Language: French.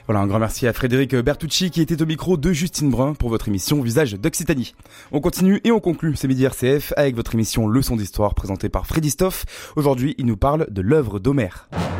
Voilà, un grand merci à Frédéric Bertucci qui était au micro de Justine Brun pour votre émission Visage d'Occitanie. On continue et on conclut ce midi RCF avec votre émission Leçon d'Histoire présentée par Freddy Stoff. Aujourd'hui, il nous parle de l'œuvre d'Homère.